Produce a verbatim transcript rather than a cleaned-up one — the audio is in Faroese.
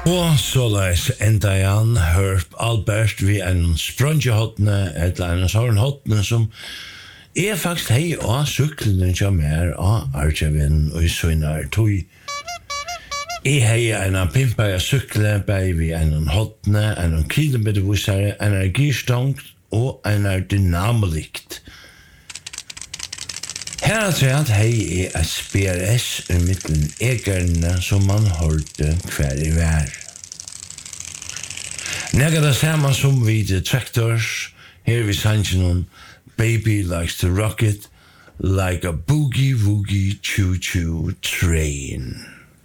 Og så leis enda Jan hørt Albert vi en sprøntjehåttene, et eller annet sånn håttene som er faktisk hei og syklene ikke mer av Arjavin og i sønner tog. Jeg hei en av pimpa jeg sykle bei vi en håttene, en av kilometervusere, en av gyrstångt og en av dynamolikt. Her er det hei er S P R S i midten egerne som man hørte hver i vær. Nega det samme som vi The Tractors, her vi sannsyn om Baby likes to rock it like a boogie-woogie choo-choo train.